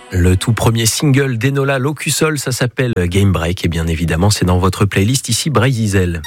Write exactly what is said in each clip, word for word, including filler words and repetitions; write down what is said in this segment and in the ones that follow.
Le tout premier single d'Enola Locusol, ça s'appelle Game Break et bien évidemment c'est dans votre playlist ici Bray-Zizel.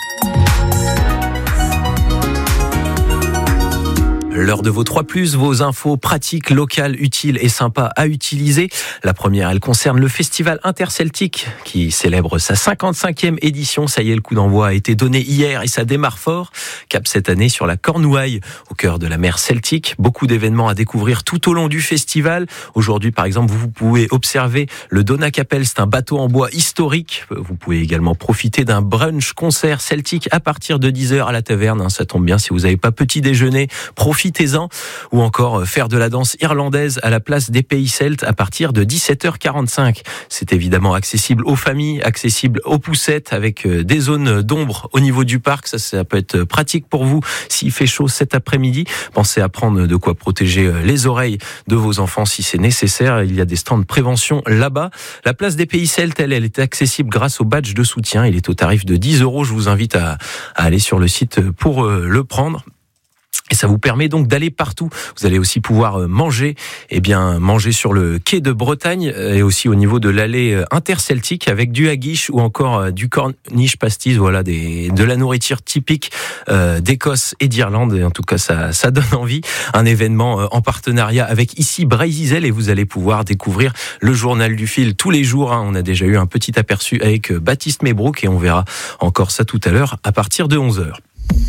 L'heure de vos trois plus, vos infos pratiques, locales, utiles et sympas à utiliser. La première, elle concerne le Festival Interceltique qui célèbre sa cinquante-cinquième édition. Ça y est, le coup d'envoi a été donné hier et ça démarre fort. Cap cette année sur la Cornouaille, au cœur de la mer Celtique. Beaucoup d'événements à découvrir tout au long du festival. Aujourd'hui, par exemple, vous pouvez observer le Donnacapelle. C'est un bateau en bois historique. Vous pouvez également profiter d'un brunch concert celtique à partir de dix heures à la taverne. Ça tombe bien si vous n'avez pas petit déjeuner. Profitez Profitez-en, ou encore faire de la danse irlandaise à la place des pays celtes à partir de dix-sept heures quarante-cinq. C'est évidemment accessible aux familles, accessible aux poussettes avec des zones d'ombre au niveau du parc. Ça, ça peut être pratique pour vous s'il fait chaud cet après-midi. Pensez à prendre de quoi protéger les oreilles de vos enfants si c'est nécessaire. Il y a des stands de prévention là-bas. La place des pays celtes, elle, elle est accessible grâce au badge de soutien. Il est au tarif de dix euros. Je vous invite à, à aller sur le site pour le prendre. Et ça vous permet donc d'aller partout. Vous allez aussi pouvoir manger, eh bien manger sur le quai de Bretagne et aussi au niveau de l'allée interceltique avec du haggis ou encore du corniche pastis. Voilà, des, de la nourriture typique euh, d'Écosse et d'Irlande. Et en tout cas, ça, ça donne envie. Un événement en partenariat avec ici Bray-Zizel et vous allez pouvoir découvrir le journal du fil tous les jours. Hein. On a déjà eu un petit aperçu avec Baptiste Mébrouk et on verra encore ça tout à l'heure à partir de onze heures.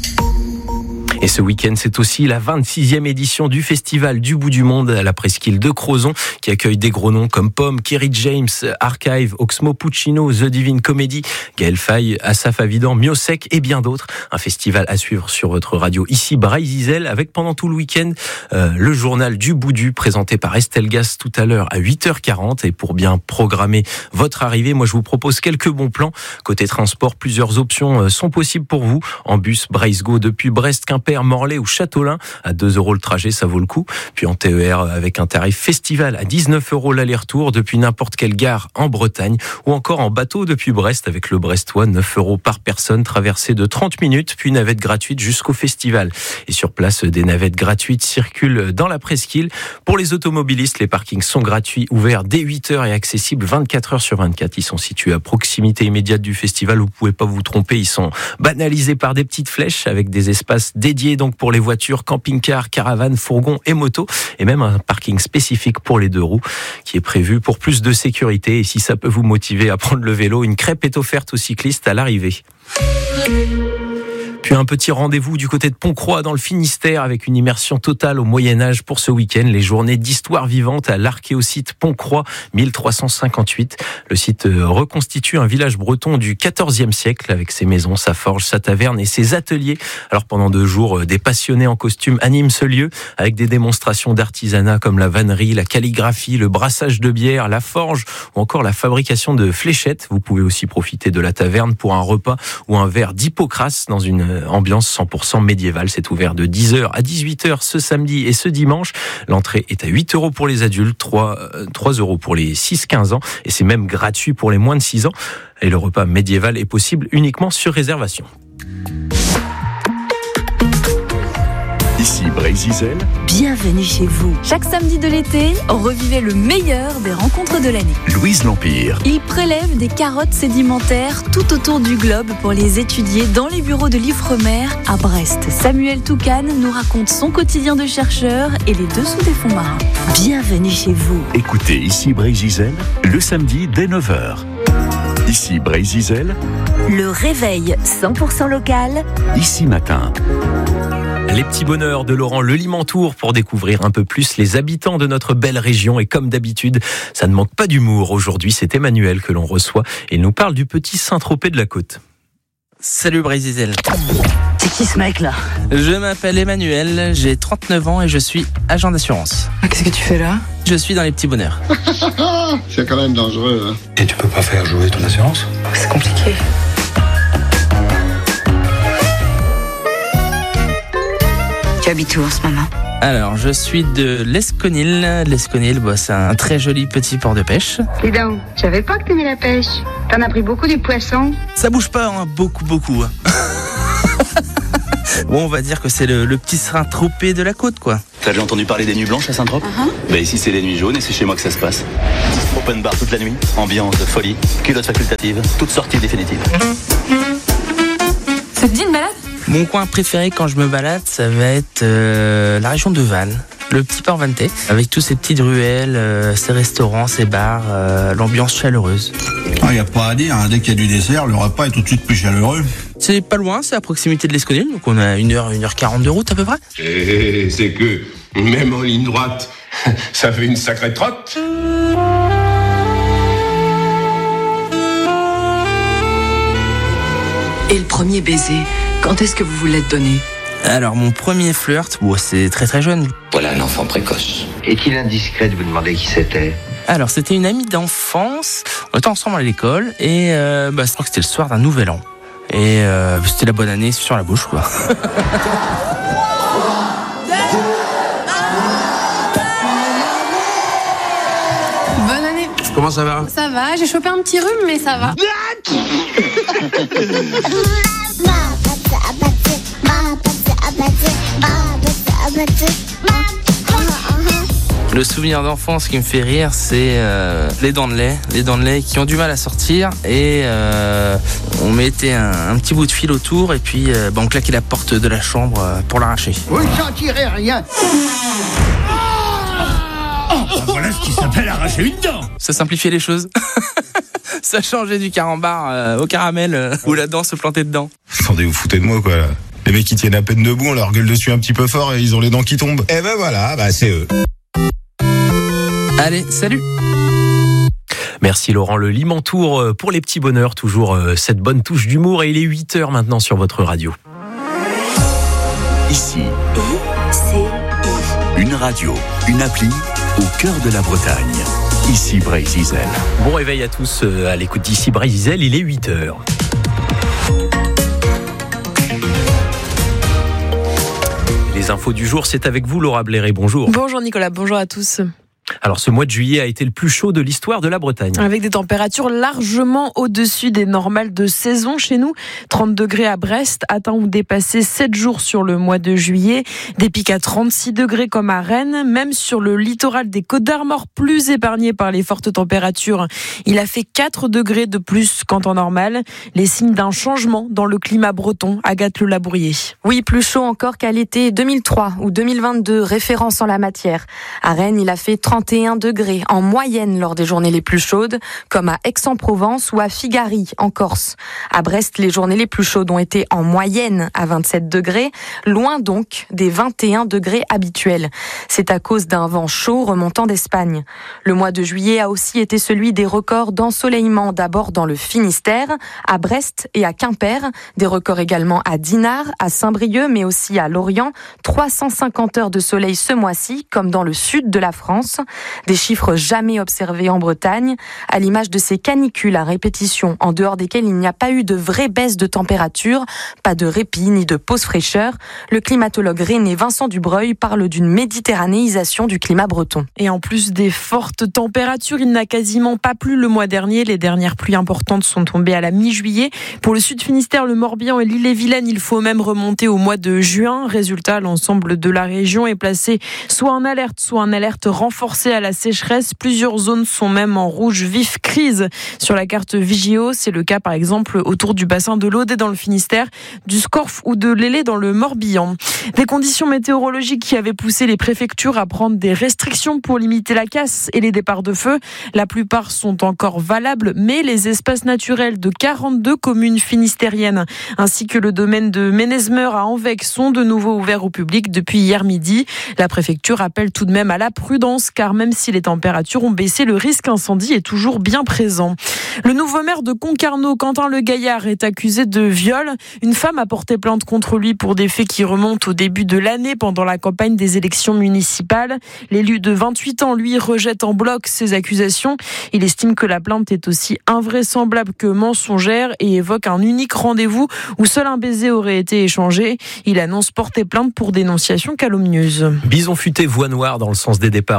Et ce week-end, c'est aussi la vingt-sixième édition du Festival du Bout du Monde à la Presqu'île de Crozon, qui accueille des gros noms comme Pomme, Kerry James, Archive, Oxmo Puccino, The Divine Comedy, Gaël Faye, Asaf Avidan, Miosek et bien d'autres. Un festival à suivre sur votre radio ici, Bray-Zizel, avec pendant tout le week-end euh, le journal du Boudu, présenté par Estelle Gas tout à l'heure à huit heures quarante. Et pour bien programmer votre arrivée, moi je vous propose quelques bons plans. Côté transport, plusieurs options sont possibles pour vous. En bus, Braisgo depuis Brest, Quimper, Morlaix ou Châteaulin, à deux euros le trajet, ça vaut le coup. Puis en T E R avec un tarif festival à dix-neuf euros l'aller-retour depuis n'importe quelle gare en Bretagne, ou encore en bateau depuis Brest avec le Brestois, neuf euros par personne, traversée de trente minutes, puis navette gratuite jusqu'au festival. Et sur place, des navettes gratuites circulent dans la presqu'île. Pour les automobilistes, les parkings sont gratuits, ouverts dès huit heures et accessibles vingt-quatre heures sur vingt-quatre. Ils sont situés à proximité immédiate du festival, vous pouvez pas vous tromper, ils sont banalisés par des petites flèches avec des espaces dédiés donc pour les voitures, camping-cars, caravanes, fourgons et motos, et même un parking spécifique pour les deux roues qui est prévu pour plus de sécurité. Et si ça peut vous motiver à prendre le vélo, une crêpe est offerte aux cyclistes à l'arrivée. Puis un petit rendez-vous du côté de Pontcroix dans le Finistère avec une immersion totale au Moyen-Âge pour ce week-end. Les journées d'histoire vivante à l'archéosite Pontcroix mille trois cent cinquante-huit. Le site reconstitue un village breton du quatorzième siècle avec ses maisons, sa forge, sa taverne et ses ateliers. Alors pendant deux jours, des passionnés en costume animent ce lieu avec des démonstrations d'artisanat comme la vannerie, la calligraphie, le brassage de bière, la forge ou encore la fabrication de fléchettes. Vous pouvez aussi profiter de la taverne pour un repas ou un verre d'Hippocrate dans une ambiance cent pour cent médiévale. C'est ouvert de dix heures à dix-huit heures ce samedi et ce dimanche. L'entrée est à huit euros pour les adultes, trois euros pour les six quinze ans et c'est même gratuit pour les moins de six ans. Et le repas médiéval est possible uniquement sur réservation. Ici Bray-Zizel. Bienvenue chez vous. Chaque samedi de l'été, revivez le meilleur des rencontres de l'année. Louise L'Empire. Il prélève des carottes sédimentaires tout autour du globe pour les étudier dans les bureaux de l'Ifremer à Brest. Samuel Toucan nous raconte son quotidien de chercheur et les dessous des fonds marins. Bienvenue chez vous. Écoutez Ici Bray-Zizel le samedi dès neuf heures. Ici Bray-Zizel. Le réveil cent pour cent local. Ici matin. Les petits bonheurs de Laurent Le Limantour pour découvrir un peu plus les habitants de notre belle région. Et comme d'habitude, ça ne manque pas d'humour. Aujourd'hui, c'est Emmanuel que l'on reçoit et il nous parle du petit Saint-Tropez de la Côte. Salut Bray-Zizel. C'est qui ce mec là ? Je m'appelle Emmanuel, j'ai trente-neuf ans et je suis agent d'assurance. Qu'est-ce que tu fais là ? Je suis dans les petits bonheurs. C'est quand même dangereux, hein. Et tu peux pas faire jouer ton assurance ? C'est compliqué. Tu habites où en ce moment ? Alors, je suis de l'Esconil. L'Esconil, bah, c'est un très joli petit port de pêche. Dis donc, je savais pas que t'aimais la pêche. T'en as pris beaucoup du poisson ? Ça bouge pas, hein, beaucoup, beaucoup. Hein. Bon, on va dire que c'est le, le petit Saint-Tropez de la côte, quoi. T'as déjà entendu parler des nuits blanches à Saint-Tropez ? uh-huh. Bah ici c'est les nuits jaunes et c'est chez moi que ça se passe. Open bar toute la nuit, ambiance, folie, culotte facultative, toute sortie définitive. Ça te dit une balade ? Mon coin préféré quand je me balade, ça va être euh, la région de Vannes. Le petit port vannetais, avec tous ces petites ruelles, euh, ces restaurants, ces bars, euh, l'ambiance chaleureuse. Il n'y a pas à dire, hein. Dès qu'il y a du dessert, le repas est tout de suite plus chaleureux. C'est pas loin, c'est à proximité de l'Esconil, donc on a une heure, une heure quarante de route à peu près. Et c'est que, même en ligne droite, ça fait une sacrée trotte. Et le premier baiser, quand est-ce que vous voulez le donner ? Alors, mon premier flirt, bon, c'est très très jeune. Voilà un enfant précoce. Est-il indiscret de vous demander qui c'était ? Alors, c'était une amie d'enfance. On était ensemble à l'école et euh, bah, je crois que c'était le soir d'un nouvel an. Et euh, c'était la bonne année sur la bouche, quoi. Bonne année. Comment ça va ? Ça va, j'ai chopé un petit rhume, mais ça va. Le souvenir d'enfance qui me fait rire, c'est euh, les dents de lait. Les dents de lait qui ont du mal à sortir. Et euh, on mettait un, un petit bout de fil autour et puis euh, bah, on claquait la porte de la chambre euh, pour l'arracher. Vous ne sentirez rien. Oh, bah voilà ce qui s'appelle arracher une dent. Ça simplifiait les choses. Ça changeait du carambar euh, au caramel euh, où la dent se plantait dedans. Attendez, vous foutez de moi, quoi, là. Les mecs qui tiennent à peine debout, on leur gueule dessus un petit peu fort et ils ont les dents qui tombent. Eh ben voilà, bah c'est eux. Allez, salut. Merci Laurent Le Limantour pour les petits bonheurs, toujours cette bonne touche d'humour. Et il est huit heures maintenant sur votre radio. Ici, une radio, une appli au cœur de la Bretagne. Ici Brésil. Bon réveil à tous à l'écoute d'Ici Brésil, il est huit heures. Les infos du jour, c'est avec vous Laura Bléré, bonjour. Bonjour Nicolas, bonjour à tous. Alors ce mois de juillet a été le plus chaud de l'histoire de la Bretagne. Avec des températures largement au-dessus des normales de saison chez nous. trente degrés à Brest, atteint ou dépassé sept jours sur le mois de juillet. Des pics à trente-six degrés comme à Rennes. Même sur le littoral des Côtes-d'Armor, plus épargné par les fortes températures. Il a fait quatre degrés de plus qu'en temps normal. Les signes d'un changement dans le climat breton. Agathe Le Labourier. Oui, plus chaud encore qu'à l'été deux mille trois ou deux mille vingt-deux, référence en la matière. À Rennes, il a fait trente et un degrés en moyenne lors des journées les plus chaudes, comme à Aix-en-Provence ou à Figari en Corse. À Brest, les journées les plus chaudes ont été en moyenne à vingt-sept degrés, loin donc des vingt et un degrés habituels. C'est à cause d'un vent chaud remontant d'Espagne. Le mois de juillet a aussi été celui des records d'ensoleillement, d'abord dans le Finistère, à Brest et à Quimper, des records également à Dinard, à Saint-Brieuc, mais aussi à Lorient. trois cent cinquante heures de soleil ce mois-ci, comme dans le sud de la France. Des chiffres jamais observés en Bretagne, à l'image de ces canicules à répétition, en dehors desquelles il n'y a pas eu de vraie baisse de température, pas de répit ni de pause fraîcheur. Le climatologue rennais Vincent Dubreuil parle d'une méditerranéisation du climat breton. Et en plus des fortes températures, il n'a quasiment pas plu le mois dernier. Les dernières pluies importantes sont tombées à la mi-juillet. Pour le sud Finistère, le Morbihan et l'Ille-et-Vilaine, il faut même remonter au mois de juin. Résultat, l'ensemble de la région est placé soit en alerte, soit en alerte renforcée à la sécheresse. Plusieurs zones sont même en rouge vif crise sur la carte Vigio. C'est le cas par exemple autour du bassin de l'Aude dans le Finistère, du Scorff ou de l'Aillet dans le Morbihan. Des conditions météorologiques qui avaient poussé les préfectures à prendre des restrictions pour limiter la casse et les départs de feu. La plupart sont encore valables, mais les espaces naturels de quarante-deux communes finistériennes ainsi que le domaine de Ménezmeur à Envec sont de nouveau ouverts au public depuis hier midi. La préfecture appelle tout de même à la prudence car même si les températures ont baissé, le risque incendie est toujours bien présent. Le nouveau maire de Concarneau, Quentin Le Gaillard, est accusé de viol. Une femme a porté plainte contre lui pour des faits qui remontent au début de l'année pendant la campagne des élections municipales. L'élu de vingt-huit ans, lui, rejette en bloc ces accusations. Il estime que la plainte est aussi invraisemblable que mensongère et évoque un unique rendez-vous où seul un baiser aurait été échangé. Il annonce porter plainte pour dénonciation calomnieuse. Bison futé, voie noire dans le sens des départs aujourd'hui.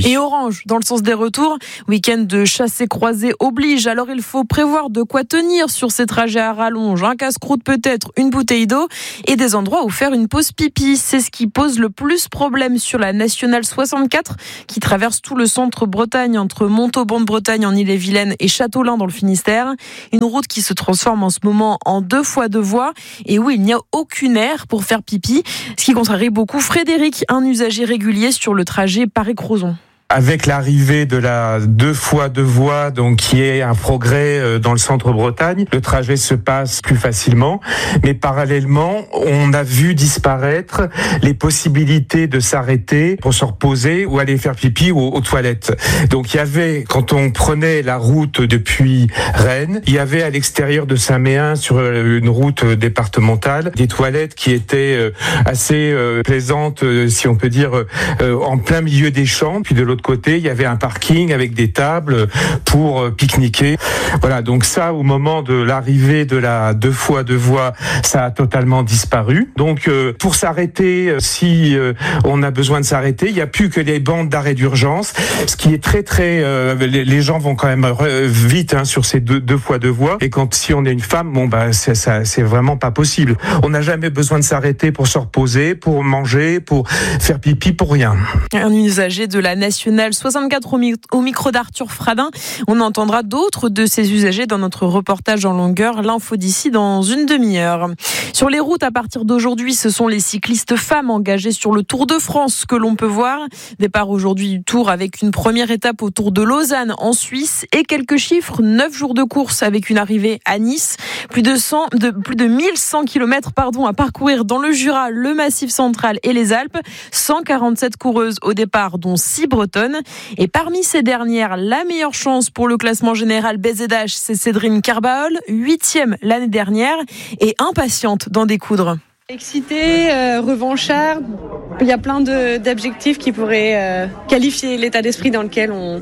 Et orange, dans le sens des retours, week-end de chassé-croisé oblige. Alors il faut prévoir de quoi tenir sur ces trajets à rallonge. Un casse-croûte peut-être, une bouteille d'eau et des endroits où faire une pause pipi. C'est ce qui pose le plus problème sur la nationale soixante-quatre qui traverse tout le centre Bretagne entre Montauban de Bretagne en Ille-et-Vilaine et Châteaulin dans le Finistère. Une route qui se transforme en ce moment en deux fois deux voies et où il n'y a aucune aire pour faire pipi. Ce qui contrarie beaucoup Frédéric, un usager régulier sur le trajet Paris-Crozon. Avec l'arrivée de la deux fois deux voies, donc qui est un progrès dans le centre Bretagne, le trajet se passe plus facilement. Mais parallèlement, on a vu disparaître les possibilités de s'arrêter pour se reposer ou aller faire pipi ou aux toilettes. Donc il y avait, quand on prenait la route depuis Rennes, il y avait à l'extérieur de Saint-Méen, sur une route départementale, des toilettes qui étaient assez plaisantes, si on peut dire, en plein milieu des champs. Puis de l'autre côté, il y avait un parking avec des tables pour pique-niquer. Voilà, donc ça, au moment de l'arrivée de la deux fois deux voies, ça a totalement disparu. Donc, euh, pour s'arrêter, si euh, on a besoin de s'arrêter, il n'y a plus que les bandes d'arrêt d'urgence, ce qui est très, très... Euh, les, les gens vont quand même vite hein, sur ces deux, deux fois deux voies. Et quand si on est une femme, bon, bah, c'est, ça, c'est vraiment pas possible. On n'a jamais besoin de s'arrêter pour se reposer, pour manger, pour faire pipi, pour rien. Un usager de la nationale soixante-quatre au, mi- au micro d'Arthur Fradin. On entendra d'autres de ces usagers dans notre reportage en longueur. L'info d'ici dans une demi-heure. Sur les routes, à partir d'aujourd'hui, ce sont les cyclistes femmes engagées sur le Tour de France que l'on peut voir. Départ aujourd'hui du Tour avec une première étape au Tour de Lausanne en Suisse et quelques chiffres. neuf jours de course avec une arrivée à Nice. Plus de, cent, de, plus de mille cent kilomètres pardon, à parcourir dans le Jura, le Massif central et les Alpes. cent quarante-sept coureuses au départ, dont six bretonnes. Et parmi ces dernières, la meilleure chance pour le classement général B Z H, c'est Cédrine Carbaol, huitième l'année dernière et impatiente d'en découdre. Excitée, euh, revancharde, il y a plein de, d'objectifs qui pourraient euh, qualifier l'état d'esprit dans lequel on,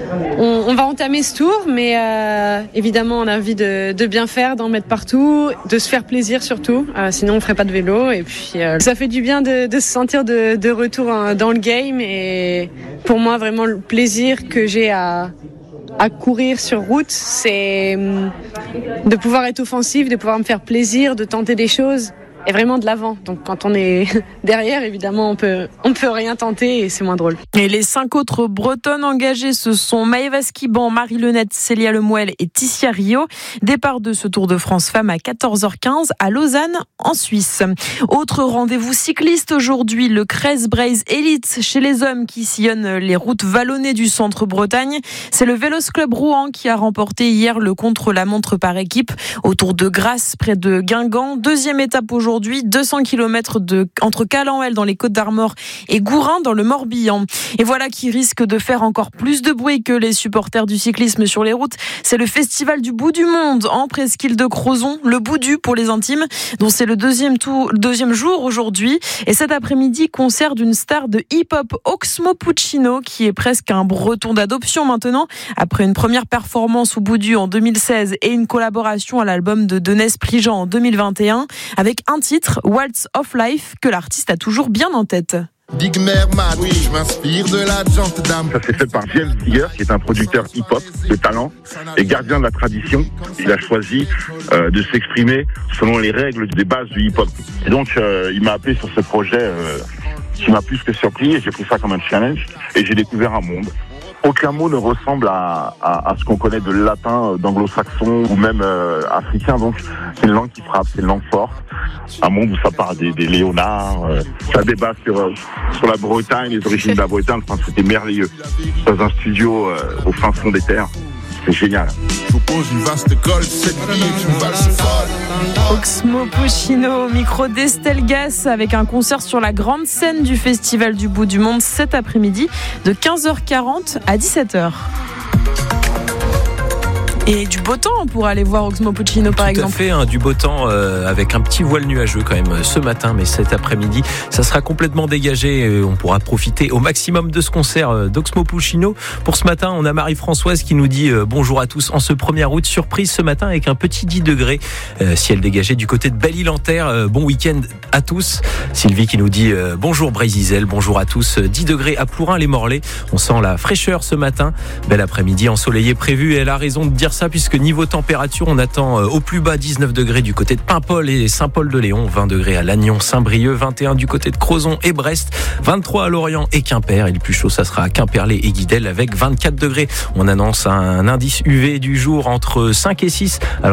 on, on va entamer ce tour, mais euh, évidemment on a envie de, de bien faire, d'en mettre partout, de se faire plaisir surtout, euh, sinon on ferait pas de vélo et puis euh, ça fait du bien de, de se sentir de, de retour hein, dans le game et pour moi vraiment le plaisir que j'ai à à courir sur route, c'est de pouvoir être offensif, de pouvoir me faire plaisir, de tenter des choses. Et vraiment de l'avant. Donc quand on est derrière, évidemment, on peut, on peut rien tenter et c'est moins drôle. Et les cinq autres bretonnes engagées, ce sont Maëva Skiban, Marie Lenette, Célia Lemoel et Tissia Rio. Départ de ce Tour de France Femmes à quatorze heures quinze à Lausanne, en Suisse. Autre rendez-vous cycliste aujourd'hui, le Crest Braze Elite chez les hommes qui sillonnent les routes vallonnées du centre Bretagne. C'est le Vélos Club Rouen qui a remporté hier le contre-la-montre par équipe autour de Grasse, près de Guingamp. Deuxième étape aujourd'hui. Aujourd'hui, deux cents kilomètres de, entre Calanwel dans les Côtes d'Armor et Gourin dans le Morbihan. Et voilà qui risque de faire encore plus de bruit que les supporters du cyclisme sur les routes. C'est le festival du bout du monde en presqu'île de Crozon, le Boudu pour les intimes, dont c'est le deuxième, tour, deuxième jour aujourd'hui. Et cet après-midi, concert d'une star de hip-hop, Oxmo Puccino, qui est presque un breton d'adoption maintenant, après une première performance au Boudu en deux mille seize et une collaboration à l'album de Denès Prigent en deux mille vingt et un, avec un titre, Waltz of Life, que l'artiste a toujours bien en tête. Big Merman, oui, je m'inspire de la jante dame. Ça s'est fait par James Tiger, qui est un producteur hip-hop de talent et gardien de la tradition. Il a choisi euh, de s'exprimer selon les règles des bases du hip-hop. Et donc, euh, il m'a appelé sur ce projet euh, qui m'a plus que surpris et j'ai pris ça comme un challenge et j'ai découvert un monde. Aucun mot ne ressemble à, à, à ce qu'on connaît de latin, d'anglo-saxon ou même euh, africain. Donc, c'est une langue qui frappe, c'est une langue forte. Un monde où ça parle des, des léonards, euh, ça débat sur, euh, sur la Bretagne, les origines de la Bretagne. Enfin, c'était merveilleux. Dans un studio euh, au fin fond des terres. C'est génial. Oxmo Puccino, micro d'Estelle Gass, avec un concert sur la grande scène du Festival du Bout du Monde cet après-midi de quinze heures quarante à dix-sept heures. Et du beau temps pour aller voir Oxmo Puccino par Tout exemple. Tout à fait, hein, du beau temps euh, avec un petit voile nuageux quand même ce matin, mais cet après-midi, ça sera complètement dégagé. Euh, on pourra profiter au maximum de ce concert euh, d'Oxmo Puccino. Pour ce matin, on a Marie-Françoise qui nous dit euh, bonjour à tous en ce premier août. Surprise ce matin avec un petit dix degrés. Euh, ciel dégagé du côté de Belle-Île-en-Terre. Euh, bon week-end à tous. Sylvie qui nous dit euh, bonjour Brésil, bonjour à tous. dix degrés à Plourin-les-Morlaix. On sent la fraîcheur ce matin. Bel après-midi ensoleillé prévu et elle a raison de dire ça puisque niveau température, on attend euh, au plus bas dix-neuf degrés du côté de Paimpol et Saint-Paul-de-Léon, vingt degrés à Lannion, Saint-Brieuc, vingt et un du côté de Crozon et Brest, vingt-trois à Lorient et Quimper. Et le plus chaud, ça sera à Quimperlé et Guidel avec vingt-quatre degrés. On annonce un indice U V du jour entre cinq et six. Alors